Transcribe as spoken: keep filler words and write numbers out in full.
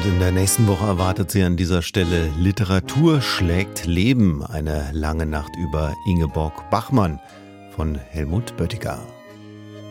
Und in der nächsten Woche erwartet Sie an dieser Stelle Literatur schlägt Leben, eine lange Nacht über Ingeborg Bachmann von Helmut Böttiger.